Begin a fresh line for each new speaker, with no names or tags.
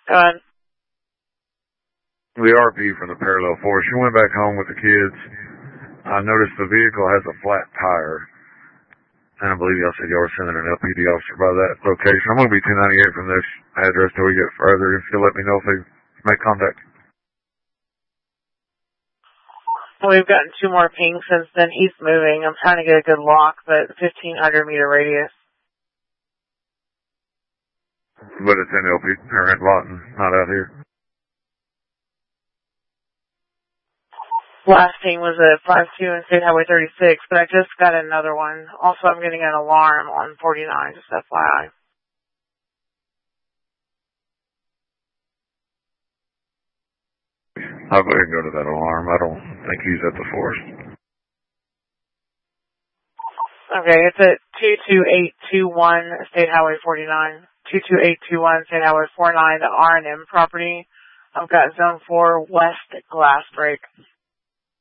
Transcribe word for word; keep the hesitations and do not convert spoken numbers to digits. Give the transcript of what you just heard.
Go ahead.
The R P from the parallel force. She went back home with the kids. I noticed the vehicle has a flat tire. And I believe y'all said y'all were sending an L P D officer by that location. I'm going to be two ninety-eight from this address till we get further. If you'll let me know if they make contact.
We've gotten two more pings since then. He's moving. I'm trying to get a good lock, but fifteen hundred meter radius.
But it's in L P, or in Lawton, not out here.
Last ping was a five two in State Highway thirty-six, but I just got another one. Also, I'm getting an alarm on forty-nine, just F Y I.
I'll go ahead and go to that alarm. I don't think he's at the forest.
Okay, it's at two two eight two one State Highway forty-nine. two two eight two one State Highway forty-nine, the R and M property. I've got zone four west glass break.